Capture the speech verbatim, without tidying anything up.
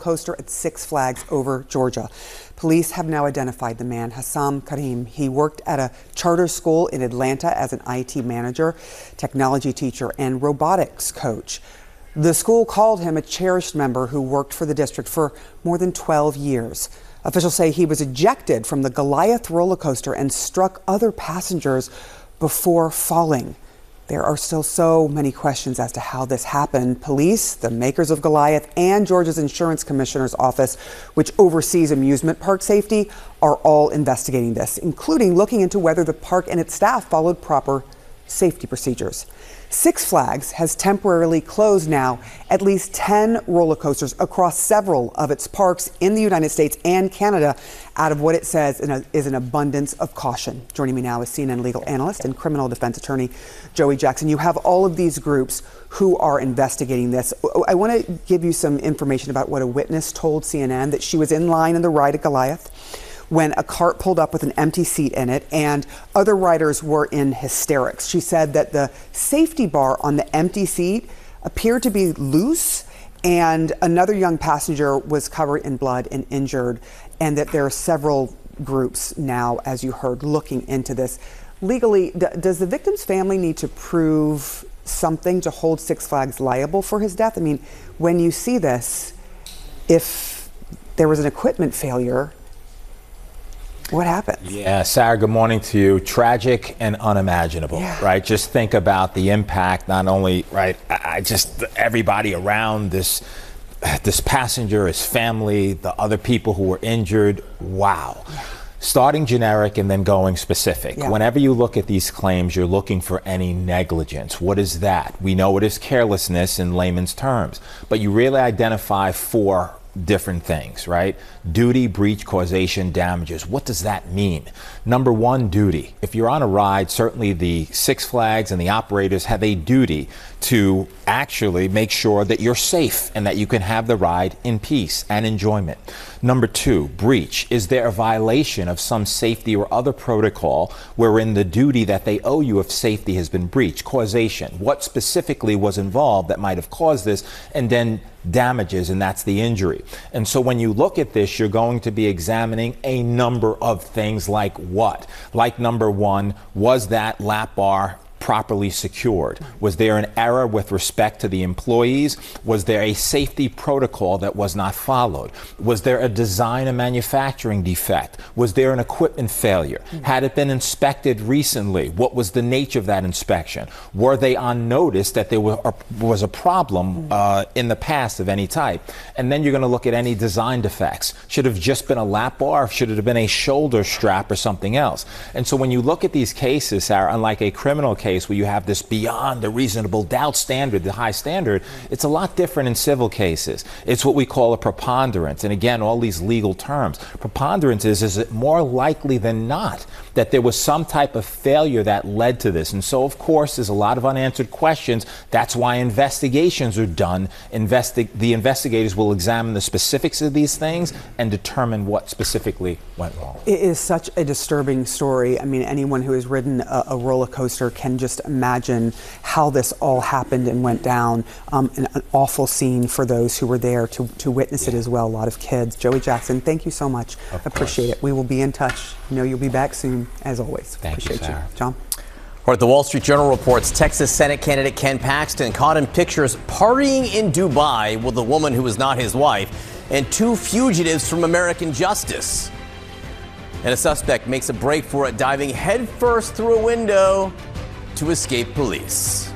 coaster at Six Flags Over Georgia. Police have now identified the man, Hassam Karim. He worked at a charter school in Atlanta as an I T manager, technology teacher, and robotics coach. The school called him a cherished member who worked for the district for more than twelve years. Officials say he was ejected from the Goliath roller coaster and struck other passengers before falling. There are still so many questions as to how this happened. Police, the makers of Goliath, and Georgia's Insurance Commissioner's Office, which oversees amusement park safety, are all investigating this, including looking into whether the park and its staff followed proper safety procedures. Six Flags has temporarily closed now at least ten roller coasters across several of its parks in the United States and Canada out of what it says is an abundance of caution. Joining me now is C N N legal analyst and criminal defense attorney Joey Jackson. You have all of these groups who are investigating this. I want to give you some information about what a witness told C N N, that she was in line in the ride at Goliath when a cart pulled up with an empty seat in it, and other riders were in hysterics. She said that the safety bar on the empty seat appeared to be loose, and another young passenger was covered in blood and injured, and that there are several groups now, as you heard, looking into this. Legally, d- does the victim's family need to prove something to hold Six Flags liable for his death? I mean, when you see this, if there was an equipment failure, what happens? Yeah, Sarah, good morning to you. Tragic and unimaginable, yeah. right? Just think about the impact, not only, right, I, I just, everybody around this, this passenger, his family, the other people who were injured. Wow. Yeah. Starting generic and then going specific. Yeah. Whenever you look at these claims, you're looking for any negligence. What is that? We know it is carelessness in layman's terms, but you really identify four different things, right? Duty, breach, causation, damages. What does that mean? Number one, duty. If you're on a ride, certainly the Six Flags and the operators have a duty to actually make sure that you're safe and that you can have the ride in peace and enjoyment. Number two, breach. Is there a violation of some safety or other protocol wherein the duty that they owe you of safety has been breached? Causation. What specifically was involved that might have caused this? And then damages, and that's the injury. And so when you look at this, you're going to be examining a number of things like what? Like number one, was that lap bar properly secured? Was there an error with respect to the employees? Was there a safety protocol that was not followed? Was there a design and manufacturing defect? Was there an equipment failure? Mm-hmm. Had it been inspected recently? What was the nature of that inspection? Were they on notice that there were, uh, was a problem uh, in the past of any type? And then you're going to look at any design defects. Should it have just been a lap bar? Should it have been a shoulder strap or something else? And so when you look at these cases, Sarah, unlike a criminal case, where you have this beyond a reasonable doubt standard, the high standard, it's a lot different in civil cases. It's what we call a preponderance. And again, all these legal terms. Preponderance is, is it more likely than not that there was some type of failure that led to this? And so, of course, there's a lot of unanswered questions. That's why investigations are done. Investi- the investigators will examine the specifics of these things and determine what specifically went wrong. It is such a disturbing story. I mean, anyone who has ridden a, a roller coaster can just imagine how this all happened and went down. Um, an, an awful scene for those who were there to, to witness yeah. it as well. A lot of kids. Joey Jackson, thank you so much. Of Appreciate course. it. We will be in touch. I know you'll be back soon, as always. Thank Appreciate you, Sarah. you. John? All right, the Wall Street Journal reports Texas Senate candidate Ken Paxton caught in pictures partying in Dubai with a woman who was not his wife and two fugitives from American justice. And a suspect makes a break for it, diving headfirst through a window to escape police.